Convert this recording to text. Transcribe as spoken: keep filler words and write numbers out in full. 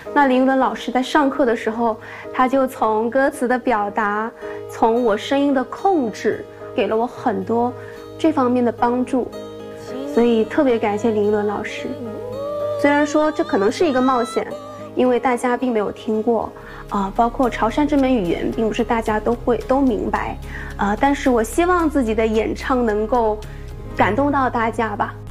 那林依轮老师在上课的时候，他就从歌词的表达，从我声音的控制，给了我很多这方面的帮助，所以特别感谢林依轮老师。虽然说这可能是一个冒险，因为大家并没有听过，啊、呃，包括潮汕这门语言，并不是大家都会都明白，啊、呃，但是我希望自己的演唱能够感动到大家吧。